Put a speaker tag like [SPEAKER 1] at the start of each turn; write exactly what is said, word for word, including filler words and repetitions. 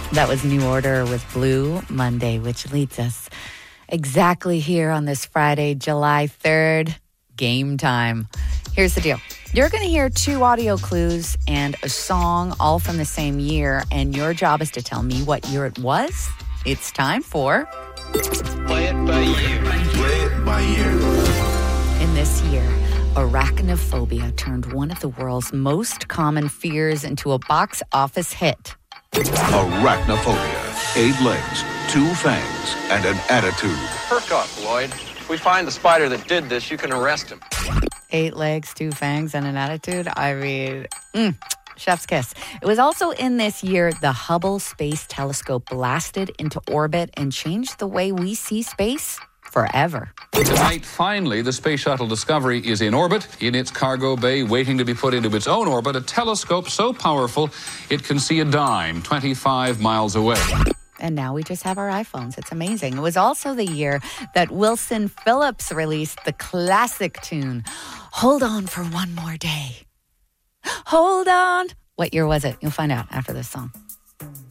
[SPEAKER 1] That was New Order with Blue Monday, which leads us exactly here on this Friday, July third, game time. Here's the deal. You're going to hear two audio clues and a song all from the same year, and your job is to tell me what year it was. It's time for...
[SPEAKER 2] Play it by ear.
[SPEAKER 3] Play it by ear.
[SPEAKER 1] In this year, arachnophobia turned one of the world's most common fears into a box office hit.
[SPEAKER 4] Arachnophobia. Eight legs, two fangs, and an attitude.
[SPEAKER 2] Perk up, Lloyd. If we find the spider that did this, you can arrest him.
[SPEAKER 1] Eight legs, two fangs, and an attitude. I mean, mm, chef's kiss. It was also in this year the Hubble Space Telescope blasted into orbit and changed the way we see space forever.
[SPEAKER 5] Tonight, finally, the Space Shuttle Discovery is in orbit, in its cargo bay, waiting to be put into its own orbit, a telescope so powerful it can see a dime twenty-five miles away.
[SPEAKER 1] And now we just have our iPhones. It's amazing. It was also the year that Wilson Phillips released the classic tune, Hold On for One More Day. Hold on. What year was it? You'll find out after this song.